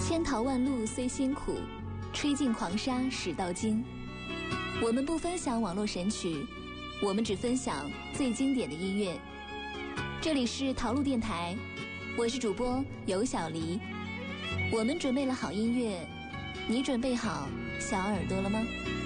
千淘万漉虽辛苦，吹尽狂沙始到金。我们不分享网络神曲，我们只分享最经典的音乐。这里是陶路电台，我是主播尤小黎。我们准备了好音乐，你准备好小耳朵了吗？